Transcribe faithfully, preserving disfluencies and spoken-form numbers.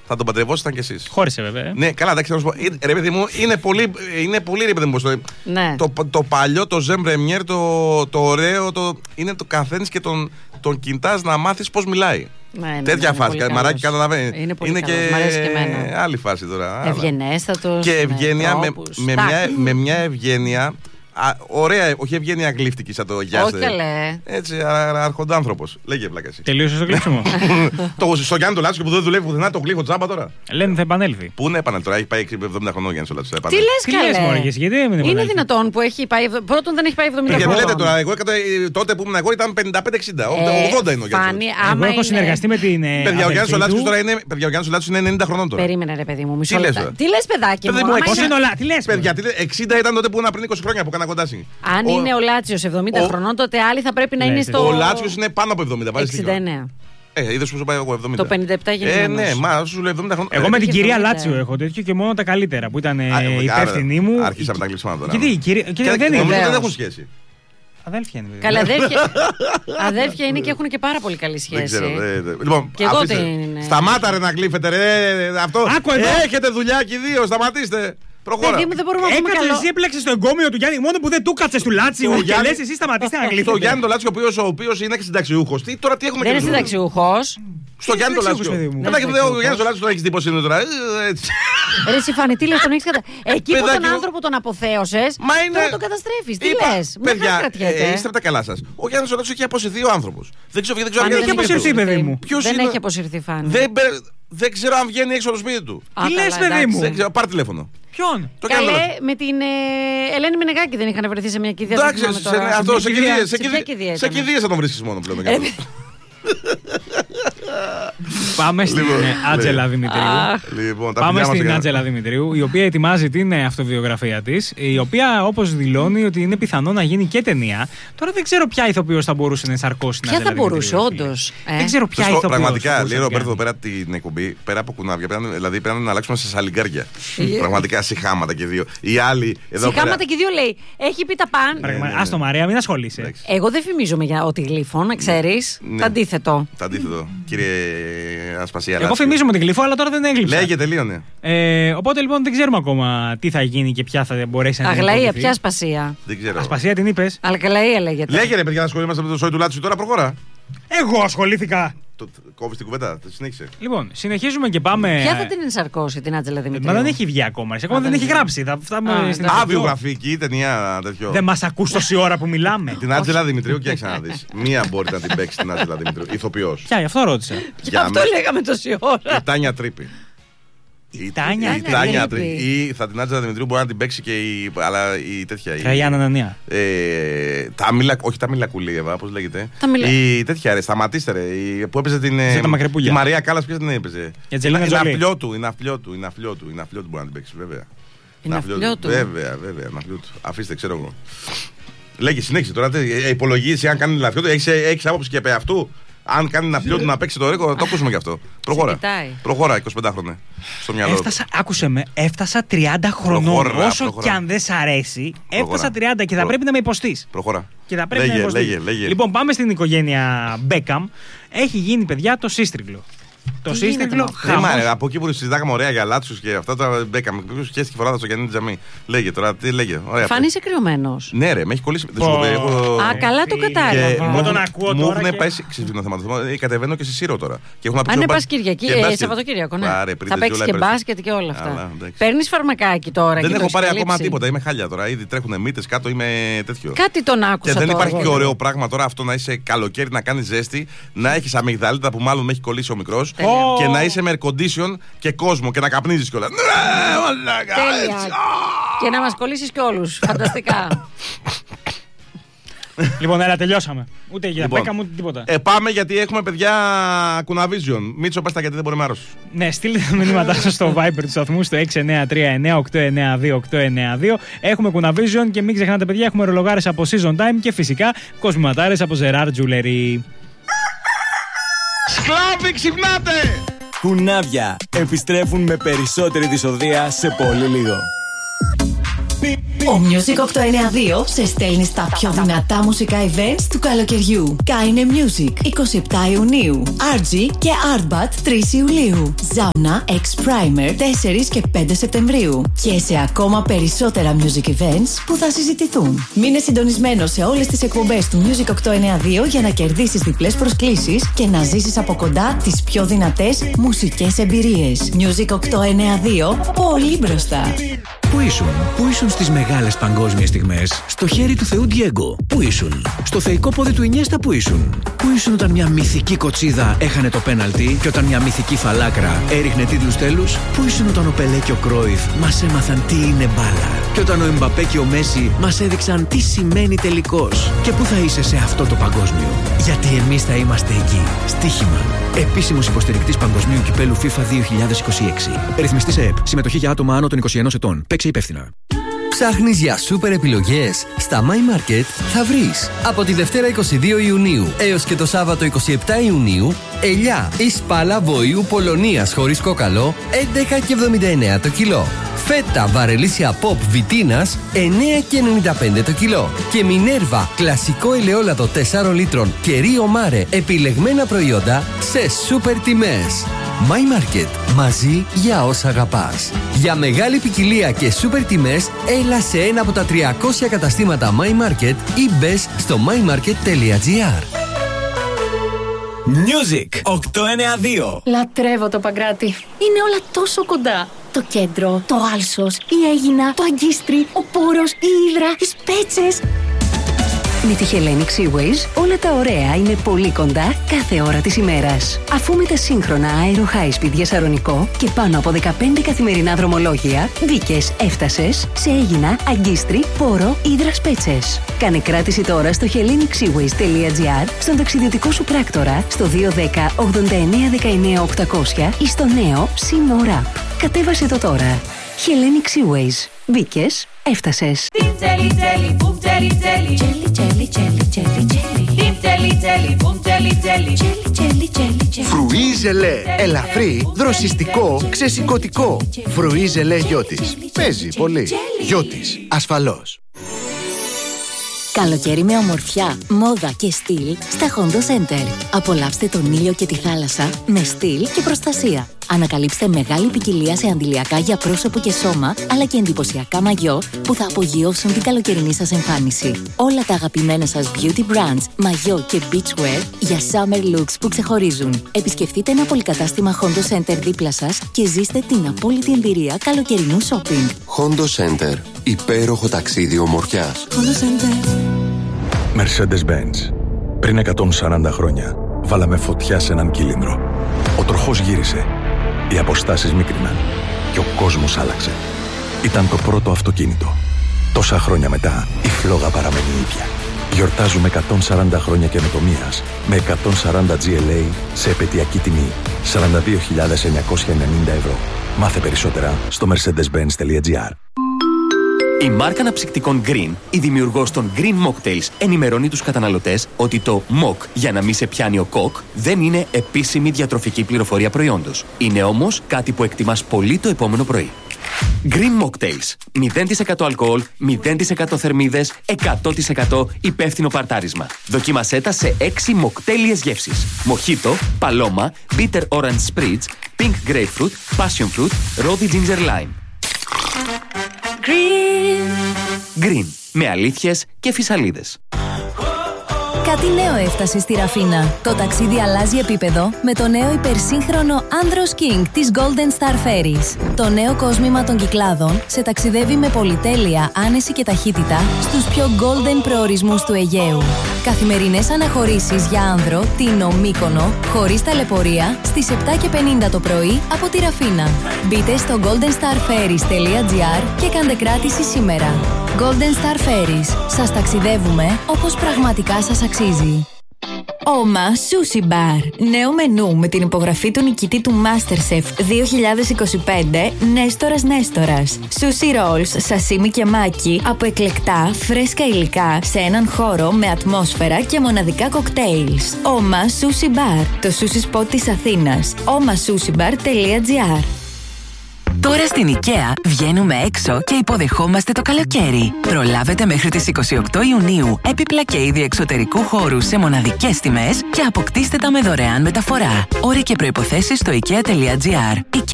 θα τον παντρευόσασταν κι εσείς. Χώρισε βέβαια. Ναι, καλά, εντάξει, θα σου πω. Ρε παιδί μου, είναι πολύ, είναι πολύ ρε παιδί μου. Το, ναι. το, το, το παλιό, το Ζεν Πρεμιέρ, το, το ωραίο, το, είναι το καθένας και τον, τον κοιτάς να μάθεις πώς μιλάει. Ναι, ναι, τέτοια ναι, φάση. Μαράκι, καταλαβαίνει. Είναι, πολύ είναι καλός. και, Μ' αρέσει και εμένα. άλλη φάση τώρα. Ευγενέστατος. Και ευγένεια με, με, μια, με μια ευγένεια. Α, ωραία, όχι ευγένεια γλύφτικη σαν το Γιάννη. Όχι, καλέ. Έτσι, αρχοντάνθρωπος. Λέγε πλάκα εσύ. Τελείωσε το κλείψιμο. Το στο Γιάννη το Λάτσιο που δεν δουλεύει πουθενά, το γλύφω τσάμπα τώρα. Λένε θα επανέλθει. Πού να επανέλθει τώρα, έχει πάει εβδομήντα χρονών Γιάννη ο Λάτσιο. Τι λες, καλέ. Γιατί δεν είναι δυνατόν που έχει πάει. Πρώτον δεν έχει πάει εβδομήντα χρονών. Γιατί λέτε τώρα, εγώ τότε που ήμουν εγώ ήταν πενήντα πέντε εξήντα. ογδόντα είναι ο Γιάννη. Εγώ έχω συνεργαστεί με την. Παιδιά, ο Γιάννη ο Λάτσιο τώρα είναι. Παιδιά, ο Γιάννη ο Λάτσιο είναι ενενήντα χρονών τώρα. Περίμενε, ρε παιδί μου, μισό λεπτό. Τι λες, παιδάκι μου. Πώς είναι όλα, τι λες. Παιδιά, εξήντα ήταν τότε που ήμουν πριν είκοσι χρόνια που έκανα κοντάσι. Αν είναι ο Λάτσιος εβδομήντα ο... χρονών, τότε άλλοι θα πρέπει να ναι, είναι στο. Ο Λάτσιος είναι πάνω από εβδομήντα. εξήντα εννέα. Ε, είδες που σου πάει εγώ εβδομήντα. Το πενήντα επτά γεννημένος. Ε, ναι, μα σου λέω εβδομήντα χρόνια. Εγώ με την κυρία Λάτσιο έχω τέτοιο και μόνο τα καλύτερα που ήταν υπεύθυνή μου. Άρχισα τα κλεισίματα τώρα. Γιατί η κυρία δεν είναι. Δεν έχουν σχέση. Αδέλφια είναι. Καλά, αδέλφια, αδέλφια είναι και έχουν και πάρα πολύ καλή σχέση. Δεν ξέρω, δε, δε. Λοιπόν, και εγώ δεν είναι. Σταμάτα ρε να γλύφετε ρε. Αυτό. Έχετε δουλειά και δύο, σταματήστε. Προχώρα. Παιδί μου, δεν μπορούμε να πούμε καλό. Εσύ έπλεξες το εγκόμιο του Γιάννη, μόνο που δεν του κάτσε του Λάτσιου και Γιάννη... λες εσύ σταματήστε να γλύφετε. Το Γιάννη το Λάτσιο, ο οποίος είναι συνταξιούχος. Τι τώρα τι έχουμε δεν είναι συνταξιούχος. Στο Γιάννη το Λάτσιο. Ο Γιάννη το Λάτσιο τον έχεις δει πως είναι τώρα. Ρε Σιφάνη, τι λες, τον έχεις καταστρέφει. Εκεί που τον άνθρωπο τον αποθέωσες, τώρα τον καταστρέφεις. Τι λες, παιδιά, είστε τα καλά σας. Ο Γιάννης ο Λάτσιο έχει αποσυρθεί ο άνθρωπος. Δεν ξέρω αν έχει αποσυρθεί, παιδί μου. Δεν έχει αποσυρθεί, Φάνη. Δεν ξέρω αν βγαίνει έξω από το σπίτι του. Τι λες, παιδί μου. Δεν ξέρω, πάρ' τηλέφωνο. Ποιον? Το Καλέ, με την ε, Ελένη Μενεγάκη δεν είχαν βρεθεί σε μια κηδεία. Εντάξει, αυτό σε κηδείες. Σε κηδείες θα τον βρίσκεις μόνο πλέον. Πάμε στην Άντζελα Δημητρίου. Λοιπόν, Πάμε στην Άντζελα Δημητρίου, η οποία ετοιμάζει την αυτοβιογραφία της, η οποία όπως δηλώνει ότι είναι πιθανό να γίνει και ταινία. Τώρα δεν ξέρω ποια ηθοποιός θα μπορούσε να ενσαρκώσει την Άντζελα Δημητρίου. Ποια θα μπορούσε, όντως. Δεν ξέρω ποια ηθοποιός. Πραγματικά, λέει ο Ρομπέρτο εδώ πέρα την εκπομπή, πέρα από κουνάβια, δηλαδή πρέπει να αλλάξουμε σε σαλιγκάρια. Πραγματικά σιχάματα και δύο. Οι άλλοι εδώ. Σιχάματα και δύο λέει. Έχει πει τα παν. Άστο Μαρία, μην ασχολείσαι. Εγώ δεν φημίζομαι για ότι γλύφω, να ξέρεις. Το αντίθετο. Το αντίθετο, κύριε Ασπασία. Εγώ φημίζομαι την γλυφώ, αλλά τώρα δεν έγλειψα. Λέγε, τελείωνε. Ε, οπότε λοιπόν δεν ξέρουμε ακόμα τι θα γίνει και ποια θα μπορέσει να γίνει. Αγλαία, ποια Ασπασία. Δεν ξέρω. Ασπασία την είπες. Αλκαλαία λέγεται. Λέγε ρε παιδιά, να ασχολούμαστε με το σόι του Λάτσιου τώρα, προχώρα. Εγώ ασχολήθηκα. Κόβεις την κουβέντα, το συνέχισε. Λοιπόν, συνεχίζουμε και πάμε. Ποια θα την ενσαρκώσει την Άντζελα Δημητρίου? Μα δεν έχει βγει ακόμα. Ακόμα δεν έχει γράψει. Θα φτάμε στην Α, βιογραφική ταινία τέτοιο. Δεν μας ακούς τόση ώρα που μιλάμε. Την Άντζελα Δημητρίου, κοίταξε να δεις. Μία μπορεί να την παίξει την Άντζελα Δημητρίου. Ηθοποιός. Ποια, γι' αυτό ρώτησα. Γι' αυτό λέγαμε τόση ώρα. Η Τάνια Τρίπη. Η Τάνια, η Τάνια ή θα την Άντζελα Δημητρίου μπορεί να την παίξει και η, αλλά η τέτοια. Τραγιάννα Νανία. Ε, τα Μίλα, όχι τα Μίλα Κουλίεβα, πώς λέγεται. Μιλα... Η τέτοια ρε, σταματήστε ρε, η, που έπαιζε την. Τη Μαρία Κάλλας, ποιος την έπαιζε. Είναι αυλιό του, είναι αυλιό του, είναι αυλιό του, είναι αυλιό του μπορεί να την παίξει, βέβαια. Είναι αυλιό του. Βέβαια, βέβαια, είναι αυλιό του. Αφήστε, ξέρω εγώ. Λέγε, συνέχισε τώρα, υπολογίζει αν κάνει αυλιό του, έχει άποψη και επ' αυτού. Αν κάνει ένα αυλιό του να παίξει το ρίκο, θα το ακούσουμε γι' αυτό. Προχώρα. Προχώρα, εικοσιπέντε στο μυαλό του. Έφτασα, άκουσε με, έφτασα τριάντα χρονών. Προχώρα, όσο προχώρα. Κι αν δεν σ' αρέσει, προχώρα. Έφτασα τριάντα και θα Προ... πρέπει να με υποστείς. Προχώρα. Και θα πρέπει λέγε, να με λέγε, λέγε. Λοιπόν, πάμε στην οικογένεια Μπέκαμ. Έχει γίνει, παιδιά, το σύστριγγλο. Το σύστριγγλο. Από εκεί που συζητάγαμε ωραία για Λάτσιους και αυτά τα Μπέκαμ. Ποιος και φορά στο Γιάννη Τζαμί. Λέγε τώρα, τι λέγε. Φάνη είσαι κρυωμένος. Ναι, ρε, με έχει κολλήσει. Α, καλά το κατάλαβα. Εγώ τον ακούω τώρα. Μου έχουν πάει. Ξέρετε το θέμα. Κατεβαίνω και σε Σύρο τώρα. Αν είναι πα Κυριακή, Σαββατοκύριακο, ναι. Θα παίξει και μπάσκετ και όλα αυτά. Παίρνει φαρμακάκι τώρα. Δεν έχω πάρει ακόμα τίποτα. Είμαι χάλια τώρα. Ήδη τρέχουν μύτες κάτω, είμαι τέτοιο. Κάτι τον άκουσα. Και δεν υπάρχει και ωραίο πράγμα τώρα αυτό να είσαι καλοκαίρι να κάνει ζέστη, να έχει αμυγδαλίτα που μάλλον με έχει κολλήσει ο μικρός. Oh. Και να είσαι με air condition και κόσμο και να καπνίζεις κιόλας. Τέλεια. Και να μας κολλήσεις κι όλους. Φανταστικά. Λοιπόν, έλα, τελειώσαμε. Ούτε για λοιπόν, Μπέκαμ, ούτε τίποτα. Ε, πάμε γιατί έχουμε παιδιά κουναβίζιον. Μίτσο, πες τα γιατί δεν μπορούμε να άρρωσουμε. Ναι, στείλτε τα μηνύματά σας στο Viber του σταθμού στο έξι εννιά τρία εννιά οκτώ εννιά δύο οκτώ εννιά δύο. Έχουμε κουναβίζιον και μην ξεχνάτε, παιδιά, έχουμε ρολογάρες από Season Time και φυσικά κοσμηματάρες από Gerard Jewelry. Σκλάβοι, ξυπνάτε! Κουνάβια επιστρέφουν με περισσότερη δυσοδεία σε πολύ λίγο. Ο Music οκτακόσια ενενήντα δύο σε στέλνει στα πιο δυνατά μουσικά events του καλοκαιριού. Kine Music εικοστή εβδόμη Ιουνίου, αρ τζι και Artbat τρεις Ιουλίου, Zamna X Primer τέσσερα και πέντε Σεπτεμβρίου και σε ακόμα περισσότερα music events που θα συζητηθούν. Μείνε συντονισμένο σε όλες τις εκπομπές του Music οκτακόσια ενενήντα δύο για να κερδίσεις διπλές προσκλήσεις και να ζήσεις από κοντά τις πιο δυνατές μουσικές εμπειρίες. Music οκτακόσια ενενήντα δύο, πολύ μπροστά. Πού ήσουν, πού ήσουν στις μεγάλες παγκόσμιες στιγμές, στο χέρι του Θεού Ντιέγκο, πού ήσουν, στο θεϊκό πόδι του Ινιέστα, πού ήσουν, πού ήσουν όταν μια μυθική κοτσίδα έχανε το πέναλτι και όταν μια μυθική φαλάκρα έριχνε τίτλους τέλους, πού ήσουν όταν ο Πελέ και ο Κρόιφ μας έμαθαν τι είναι μπάλα και όταν ο Εμπαπέ και ο Μέση μας έδειξαν τι σημαίνει τελικός. Και πού θα είσαι σε αυτό το παγκόσμιο, γιατί εμείς θα είμαστε εκεί. Στοίχημα. Επίσημος υποστηρικτής Παγκοσμίου Κυπέλου FIFA δύο χιλιάδες είκοσι έξι. Ρυθμιστή σε ΕΠ. Συμμετοχή για άτομα άνω των είκοσι ενός ετών. Παίξε υπεύθυνα. Ψάχνεις για σούπερ επιλογές? Στα My Market θα βρεις. Από τη Δευτέρα είκοσι δύο Ιουνίου έως και το Σάββατο είκοσι επτά Ιουνίου, ελιά ή σπάλα βοηού Πολωνίας χωρίς κόκαλο, έντεκα και εβδομήντα εννέα το κιλό. Φέτα βαρελίσια Pop Βιτίνας, εννέα και ενενήντα πέντε το κιλό. Και Μινέρβα κλασικό ελαιόλαδο τεσσάρων λίτρων και Ρίο Μάρε επιλεγμένα προϊόντα σε σούπερ τιμές. My Market. Μαζί για όσα αγαπάς. Για μεγάλη ποικιλία και σούπερ τιμές, έλα σε ένα από τα τριακόσια καταστήματα My Market ή μπες στο my market τελεία gr. Music οκτακόσια ενενήντα δύο. Λατρεύω το Παγκράτη. Είναι όλα τόσο κοντά. Το κέντρο, το Άλσος, η Αίγινα, το Αγκίστρι, ο Πόρος, η Ύδρα, οι Σπέτσες. Με τη Hellenic Seaways όλα τα ωραία είναι πολύ κοντά κάθε ώρα της ημέρας. Αφού με τα σύγχρονα Aero High Speed για Σαρονικό και πάνω από δεκαπέντε καθημερινά δρομολόγια, μπήκες, έφτασες σε Αίγινα, Αγκίστρι, Πόρο, Ύδρα, Σπέτσες. Κάνε κράτηση τώρα στο hellenic seaways τελεία gr, στον ταξιδιωτικό σου πράκτορα, στο δύο ένα μηδέν ογδόντα εννέα δεκαεννέα οκτακόσια ή στο νέο Synora App. Κατέβασε το τώρα. Hellenic Seaways. Μπήκες, έφτασες. Φρουί ζελέ. Ελαφρύ, δροσιστικό, ξεσηκωτικό. Φρουί ζελέ Γιώτης. Παίζει πολύ. Γιώτης, ασφαλώς. Καλοκαίρι με ομορφιά, μόδα και στυλ στα Hondo Center. Απολαύστε τον ήλιο και τη θάλασσα με στυλ και προστασία. Ανακαλύψτε μεγάλη ποικιλία σε αντιλιακά για πρόσωπο και σώμα, αλλά και εντυπωσιακά μαγιό που θα απογειώσουν την καλοκαιρινή σας εμφάνιση. Όλα τα αγαπημένα σας beauty brands, μαγιό και beachwear για summer looks που ξεχωρίζουν. Επισκεφτείτε ένα πολυκατάστημα Hondo Center δίπλα σας και ζήστε την απόλυτη εμπειρία καλοκαιρινού shopping. Hondo Center. Υπέροχο ταξίδι ομορφιάς. Hondo Center. Mercedes-Benz. Πριν εκατόν σαράντα χρόνια, βάλαμε φωτιά σε έναν κύλινδρο. Ο τροχός γύρισε. Οι αποστάσεις μίκριναν. Και ο κόσμος άλλαξε. Ήταν το πρώτο αυτοκίνητο. Τόσα χρόνια μετά, η φλόγα παραμένει ίδια. Γιορτάζουμε εκατόν σαράντα χρόνια καινοτομίας με εκατόν σαράντα τζι ελ έι σε επαιτειακή τιμή σαράντα δύο χιλιάδες εννιακόσια ενενήντα ευρώ. Μάθε περισσότερα στο mercedes benz τελεία gr. Η μάρκα αναψυκτικών Green, η δημιουργός των Green Mocktails, ενημερώνει τους καταναλωτές ότι το Mock, για να μην σε πιάνει ο κοκ, δεν είναι επίσημη διατροφική πληροφορία προϊόντος. Είναι όμως κάτι που εκτιμάς πολύ το επόμενο πρωί. Green Mocktails. μηδέν τοις εκατό αλκοόλ, μηδέν τοις εκατό θερμίδες, εκατό τοις εκατό υπεύθυνο παρτάρισμα. Δοκίμασέ τα σε έξι μοκτέλιες γεύσεις. Μοχίτο, παλώμα, bitter orange spritz, pink grapefruit, passion fruit, rosy ginger lime. Green. Green. Με αλήθειες και φυσαλίδες. Κάτι νέο έφτασε στη Ραφίνα. Το ταξίδι αλλάζει επίπεδο με το νέο υπερσύγχρονο Andros King της Golden Star Ferries. Το νέο κόσμημα των Κυκλάδων σε ταξιδεύει με πολυτέλεια, άνεση και ταχύτητα στους πιο golden προορισμούς του Αιγαίου. Καθημερινές αναχωρήσεις για άνδρο, Τίνο, Μύκονο, χωρίς ταλαιπωρία, στις επτά και πενήντα το πρωί από τη Ραφίνα. Μπείτε στο golden star ferries τελεία gr και κάντε κράτηση σήμερα. Golden Star Ferries. Σας ταξιδεύουμε όπως πραγματικά σας αξίζει. Oma Sushi Bar. Νέο μενού με την υπογραφή του νικητή του MasterChef δύο χιλιάδες είκοσι πέντε, Νέστορας Νέστορας. Sushi Rolls, σασίμι και μάκι από εκλεκτά, φρέσκα υλικά σε έναν χώρο με ατμόσφαιρα και μοναδικά κοκτέιλς. Oma Sushi Bar. Το sushi spot της Αθήνας. oma sushi bar τελεία gr. Τώρα στην IKEA βγαίνουμε έξω και υποδεχόμαστε το καλοκαίρι. Προλάβετε μέχρι τις είκοσι οκτώ Ιουνίου έπιπλα και είδη εξωτερικού χώρου σε μοναδικές τιμές και αποκτήστε τα με δωρεάν μεταφορά. Όροι και προϋποθέσεις στο ikea.gr. IKEA.